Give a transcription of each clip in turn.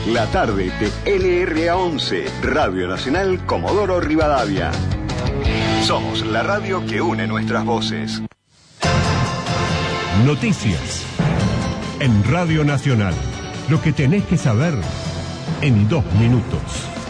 La tarde de LRA11, Radio Nacional Comodoro Rivadavia. Somos la radio que une nuestras voces. Noticias. En Radio Nacional. Lo que tenés que saber en 2 minutos.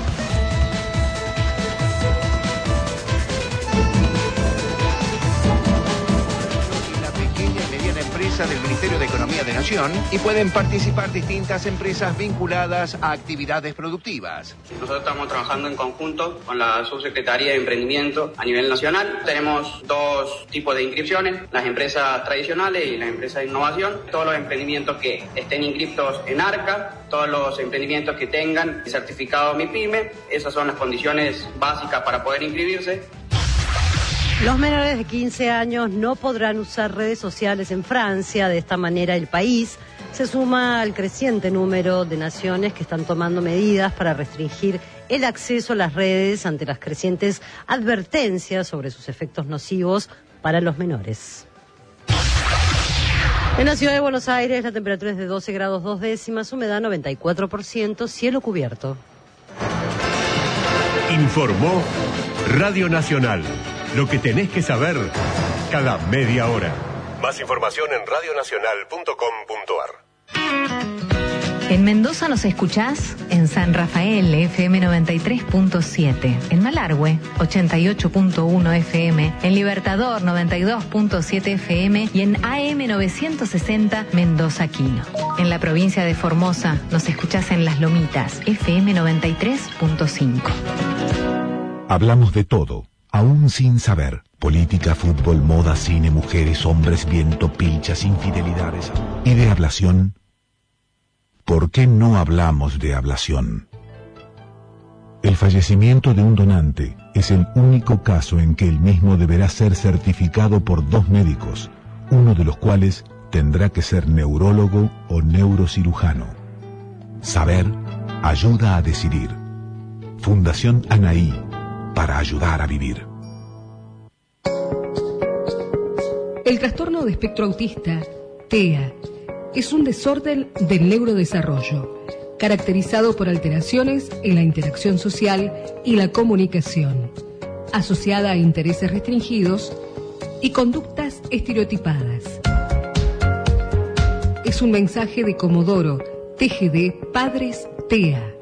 Del Ministerio de Economía de Nación y pueden participar distintas empresas vinculadas a actividades productivas. Nosotros estamos trabajando en conjunto con la Subsecretaría de Emprendimiento a nivel nacional. Tenemos 2 tipos de inscripciones, las empresas tradicionales y las empresas de innovación. Todos los emprendimientos que estén inscritos en ARCA, todos los emprendimientos que tengan certificado MIPYME, esas son las condiciones básicas para poder inscribirse. Los menores de 15 años no podrán usar redes sociales en Francia. De esta manera, el país se suma al creciente número de naciones que están tomando medidas para restringir el acceso a las redes ante las crecientes advertencias sobre sus efectos nocivos para los menores. En la ciudad de Buenos Aires, la temperatura es de 12 grados 2 décimas, humedad 94%, cielo cubierto. Informó Radio Nacional. Lo que tenés que saber cada media hora. Más información en radionacional.com.ar. En Mendoza nos escuchás en San Rafael, FM 93.7, en Malargüe, 88.1 FM, en Libertador, 92.7 FM y en AM 960 Mendoza Quino. En la provincia de Formosa nos escuchás en Las Lomitas, FM 93.5. Hablamos de todo, aún sin saber. Política, fútbol, moda, cine, mujeres, hombres, viento, pilchas, infidelidades. ¿Y de ablación? ¿Por qué no hablamos de ablación? El fallecimiento de un donante es el único caso en que el mismo deberá ser certificado por 2 médicos, uno de los cuales tendrá que ser neurólogo o neurocirujano. Saber ayuda a decidir. Fundación Anaí, para ayudar a vivir. El trastorno de espectro autista, TEA, es un desorden del neurodesarrollo, caracterizado por alteraciones en la interacción social y la comunicación, asociada a intereses restringidos y conductas estereotipadas. Es un mensaje de Comodoro, TGD Padres TEA.